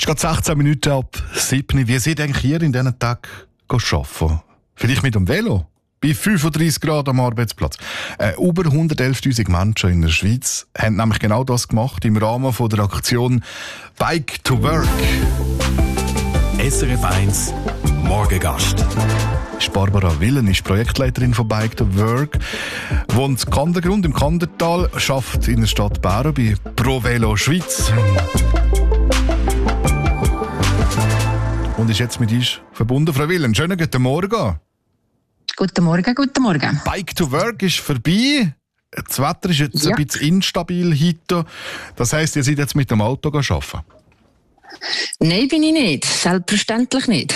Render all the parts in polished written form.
gerade 16 Minuten ab 7. Wie seid eigentlich hier in diesen Tagen arbeiten? Vielleicht mit dem Velo? Bei 35 Grad am Arbeitsplatz. Über 111'000 Menschen in der Schweiz haben nämlich genau das gemacht im Rahmen von der Aktion Bike to Work. SRF 1 Morgengast. Barbara Willen ist Projektleiterin von Bike to Work, wohnt in Kandergrund im Kandertal, arbeitet in der Stadt Bern bei Pro Velo Schweiz und ist jetzt mit uns verbunden. Frau Willen, schönen guten Morgen. Guten Morgen, guten Morgen. Bike to Work ist vorbei. Das Wetter ist jetzt ein bisschen instabil heute. Das heisst, ihr seid jetzt mit dem Auto arbeiten? Nein, bin ich nicht. Selbstverständlich nicht.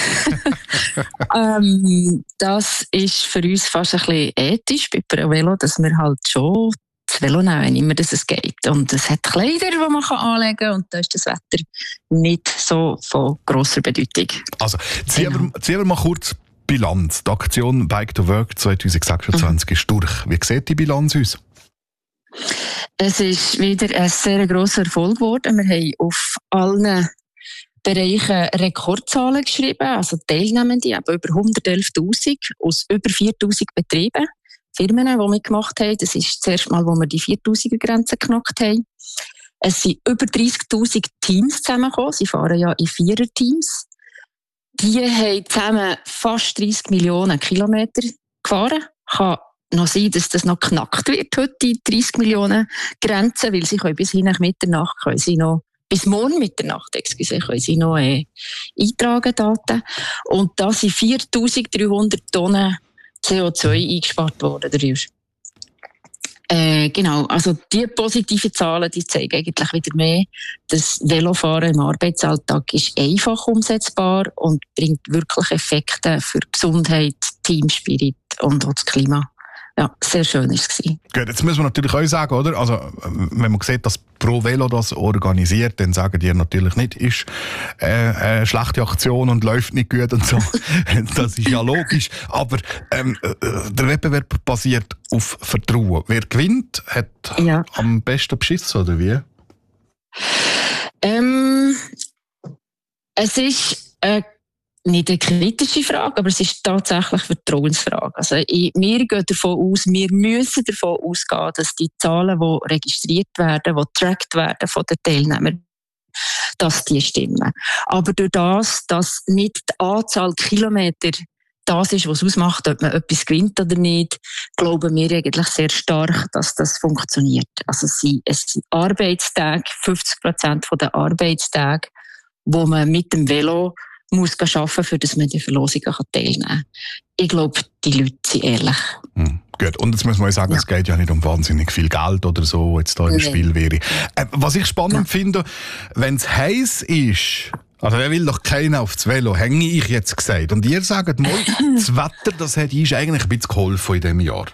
Das ist für uns fast ein bisschen ethisch bei Pro Velo, dass wir halt schon das Velo nehmen, immer dass es geht. Und es hat Kleider, die man anlegen kann, und da ist das Wetter nicht so von grosser Bedeutung. Also, ziehen wir mal kurz Bilanz. Die Aktion Bike to Work 2026 ist durch. Wie sieht die Bilanz aus? Es ist wieder ein sehr grosser Erfolg geworden. Wir haben auf allen Bereichen Rekordzahlen geschrieben, also Teilnehmende, eben über 111'000 aus über 4'000 Betrieben, Firmen, die mitgemacht haben. Das ist das erste Mal, wo wir die 4'000er-Grenze geknackt haben. Es sind über 30'000 Teams zusammengekommen. Sie fahren ja in 4er-Teams. Die haben zusammen fast 30 Millionen Kilometer gefahren. Kann noch sein, dass das noch geknackt wird heute, die 30 Millionen Grenze, weil sie können bis hin nach Mitternacht, bis morgen Mitternacht, können sie noch eintragen, Daten. Und da sind 4'300 Tonnen CO2 eingespart worden dadurch. Genau, also die positiven Zahlen, die zeigen eigentlich wieder mehr, dass Velofahren im Arbeitsalltag ist einfach umsetzbar und bringt wirklich Effekte für Gesundheit, Teamspirit und auch das Klima. Ja, sehr schön war es. Gut, jetzt müssen wir natürlich auch sagen, oder? Also, wenn man sieht, dass Pro Velo das organisiert, dann sagen die natürlich nicht, ist eine schlechte Aktion und läuft nicht gut und so. Das ist ja logisch. Aber der Wettbewerb basiert auf Vertrauen. Wer gewinnt, hat am besten beschissen, oder wie? Es ist nicht eine kritische Frage, aber es ist tatsächlich eine Vertrauensfrage. Also wir gehen davon aus, wir müssen davon ausgehen, dass die Zahlen, die registriert werden, die getrackt werden von den Teilnehmern, dass die stimmen. Aber durch das, dass nicht die Anzahl Kilometer das ist, was ausmacht, ob man etwas gewinnt oder nicht, glauben wir eigentlich sehr stark, dass das funktioniert. Also es sind Arbeitstage, 50% der Arbeitstage, wo man mit dem Velo muss arbeiten, für dass man die Verlosungen teilnehmen kann. Ich glaube, die Leute sind ehrlich. Gut. Und jetzt muss man sagen, es geht ja nicht um wahnsinnig viel Geld oder so, jetzt da im Spiel wäre. Was ich spannend finde, wenn es heiß ist, also wer will doch keiner aufs Velo, hänge ich jetzt gesagt. Und ihr sagt mal, das Wetter, das hat uns eigentlich ein bisschen geholfen in diesem Jahr.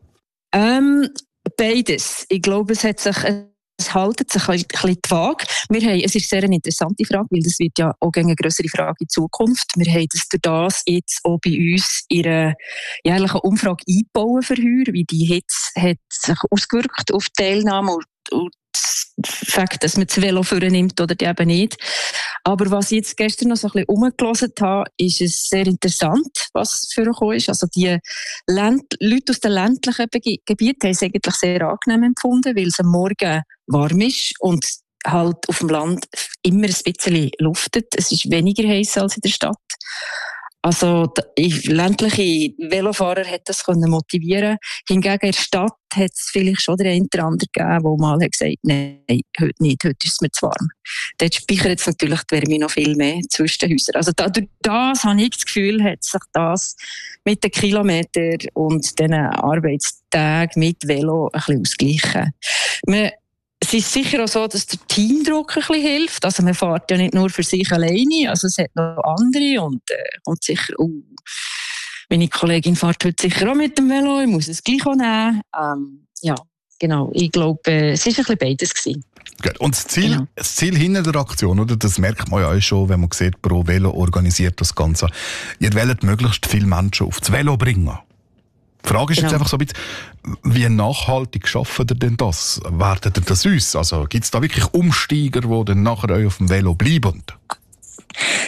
Beides. Ich glaube, es haltet sich ein bisschen die Waage. Es ist sehr eine interessante Frage, weil das wird ja auch eine grössere Frage in Zukunft. Wir haben das durch das jetzt auch bei uns in einer jährlichen Umfrage eingebaut für heuer, wie die Hitze hat sich ausgewirkt auf die Teilnahme und das Fakt, dass man das Velo vornimmt oder die eben nicht. Aber was ich jetzt gestern noch so ein bisschen rumgehört habe, ist es sehr interessant, was vorgekommen ist. Also die Leute aus den ländlichen Gebieten haben es eigentlich sehr angenehm empfunden, weil es am Morgen warm ist und halt auf dem Land immer ein bisschen luftet. Es ist weniger heiß als in der Stadt. Also ländliche Velofahrer hat das motivieren. Hingegen in der Stadt hat es vielleicht schon den einen oder anderen gegeben, der mal gesagt hat, nein, heute nicht, heute ist es mir zu warm. Dort speichert jetzt natürlich die Wärme noch viel mehr zwischen den Häusern. Also durch das habe ich das Gefühl, hat sich das mit den Kilometern und den Arbeitstagen mit Velo ein bisschen ausgleichen. Es ist sicher auch so, dass der Teamdruck ein bisschen hilft. Also man fährt ja nicht nur für sich alleine, also es hat noch andere und sicher, meine Kollegin fährt heute sicher auch mit dem Velo, ich muss es gleich auch nehmen. Ja, genau, ich glaube, es war ein bisschen beides gewesen. Gut. Und das Ziel hinter der Aktion, oder? Das merkt man ja auch schon, wenn man sieht, Pro Velo organisiert das Ganze. Ihr wollt möglichst viele Menschen aufs Velo bringen. Die Frage ist jetzt einfach so ein bisschen, wie nachhaltig schaffen ihr denn das? Wertet ihr das uns? Also gibt es da wirklich Umsteiger, die dann nachher auf dem Velo bleiben?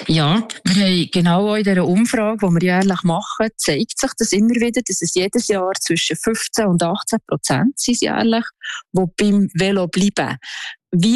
Ja, wir haben genau auch in dieser Umfrage, die wir jährlich machen, zeigt sich das immer wieder, dass es jedes Jahr zwischen 15% und 18% sind jährlich, die beim Velo bleiben. Wie